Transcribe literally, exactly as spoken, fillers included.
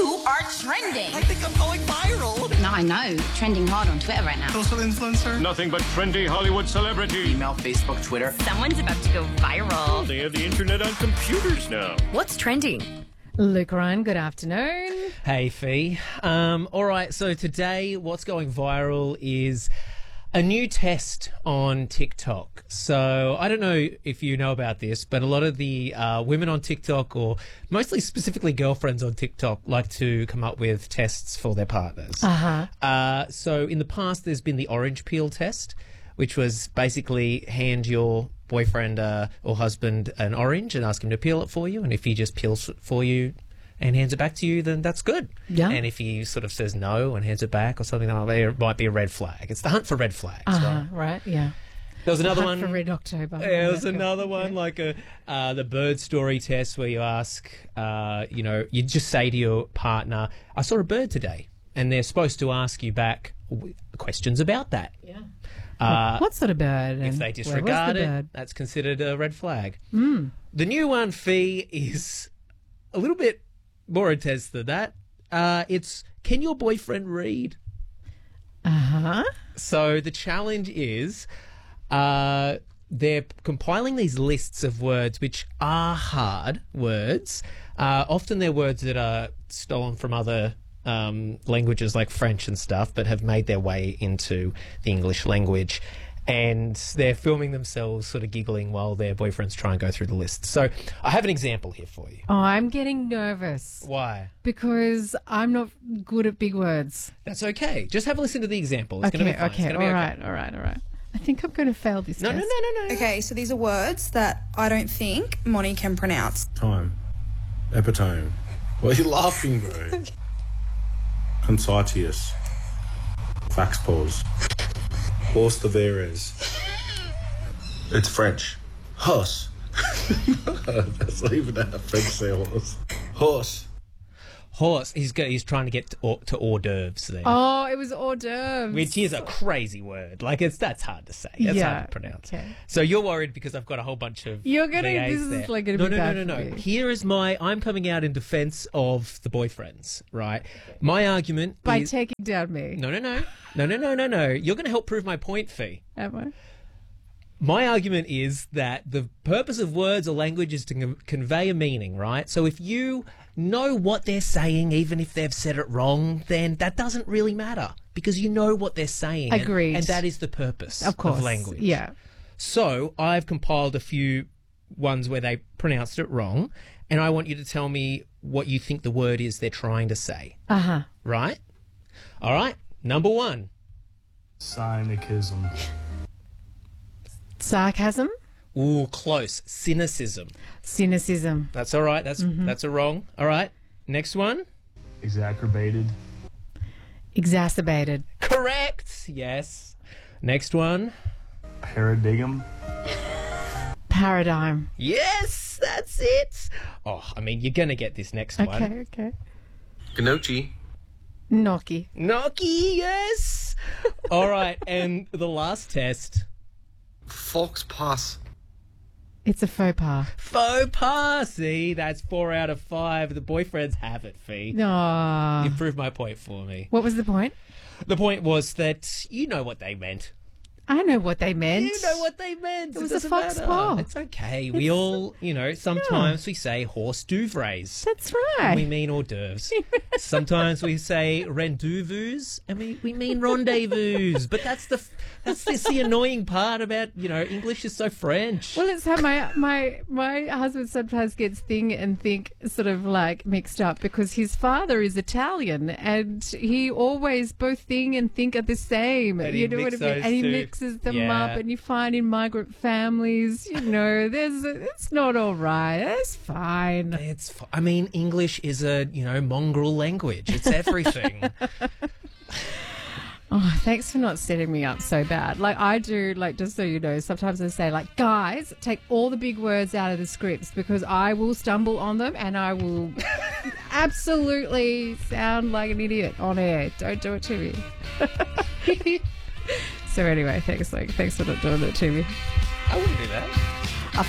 You are trending. I think I'm going viral. No, I know. Trending hard on Twitter right now. Social influencer. Nothing but trendy Hollywood celebrity. Email, Facebook, Twitter. Someone's about to go viral. They have the internet on computers now. What's trending? Luke Ryan, good afternoon. Hey, Fee. Um, all right, so today what's going viral is a new test on TikTok. So I don't know if you know about this, but a lot of the uh, women on TikTok, or mostly specifically girlfriends on TikTok, like to come up with tests for their partners. Uh-huh. Uh, so in the past, there's been the orange peel test, which was basically hand your boyfriend uh, or husband an orange and ask him to peel it for you. And if he just peels it for you and hands it back to you, then that's good. Yeah. And if he sort of says no and hands it back or something like that, it might be a red flag. It's the hunt for red flags, Uh-huh, right? right, yeah. There was another Hunt one. for Red October. Yeah, there was Yeah. another one, like a uh, the bird story test, where you ask, uh, you know, you just say to your partner, "I saw a bird today," and they're supposed to ask you back questions about that. Yeah. Uh, What sort of bird? if and they where was disregard the it, bird? that's considered a red flag. Mm. The new one, Fee, is a little bit more intense than that. Uh, it's, can your boyfriend read? Uh-huh. So the challenge is uh, they're compiling these lists of words which are hard words. Uh, often they're words that are stolen from other um, languages like French and stuff, but have made their way into the English language. And they're filming themselves sort of giggling while their boyfriends try and go through the list. So I have an example here for you. Oh, I'm getting nervous Why? because I'm not good at big words. That's okay. Just have a listen to the example. It's Okay, going to be fine. It's okay, gonna all be right, all right, all right. I think I'm going to fail this No, no, test. no, no, no. Okay, so these are words that I don't think Moni can pronounce. Time. Epitome. Why are you laughing, bro? Concitius. Fax pause. Horse de Veres. It's French. Horse. That's not even how French say horse. Horse. Horse. He's go, he's trying to get to, hors- to hors d'oeuvres there, Oh, it was hors d'oeuvres. which is a crazy word. Like it's that's hard to say. That's Yeah, hard to pronounce. okay. So you're worried because I've got a whole bunch of You're gonna- V As this is, there. like, gonna no, be no, bad no, no, for no. you. Here is my. I'm coming out in defence of the boyfriends. Right. My argument By is taking down me. no, no, no, no, no, no, no, no. You're going to help prove my point, Fee. Am I? My argument is that the purpose of words or language is to con- convey a meaning, right? So if you know what they're saying, even if they've said it wrong, then that doesn't really matter because you know what they're saying. and- Agreed. And, that is the purpose Of course. language. Yeah. So I've compiled a few ones where they pronounced it wrong, and I want you to tell me what you think the word is they're trying to say, Uh-huh. right? All right. Number one. Cynicism. Sarcasm. Ooh, close. Cynicism. Cynicism. That's all right. That's Mm-hmm. that's a wrong. All right. Next one. Exacerbated. Exacerbated. Correct. Yes. Next one. Paradigm. Paradigm. Yes, that's it. Oh, I mean, you're gonna get this next one. Okay, okay. Gnocchi. Gnocchi. Gnocchi. Yes. All right. And the last test. Fox pass. It's a faux pas. Faux pas. See, that's four out of five. The boyfriends have it, Fee. No. You proved my point for me. What was the point? The point was that you know what they meant. I know what they meant. You know what they meant. It was a doesn't fox matter. paw. It's okay. We all, you know, sometimes we say horse d'oeuvres. That's right. We mean hors d'oeuvres. Sometimes we say rendezvous, and we, we mean rendezvous. But that's the that's just the annoying part about, you know, English is so French. Well, it's how my my my husband sometimes gets thing and think sort of like mixed up because his father is Italian and he always both thing and think are the same. And he you know what I mix mean? those And he two. mixes them Yeah. up, and you find in migrant families, you know, there's it's not all right. It's fine. It's. f- I mean, English is a, you know, mongrel language. It's everything. Oh, thanks for not setting me up so bad. Like I do, like just so you know, sometimes I say like, guys, take all the big words out of the scripts because I will stumble on them and I will absolutely sound like an idiot on air. Don't do it to me. So anyway, thanks, like, thanks for not doing it to me. I wouldn't do that.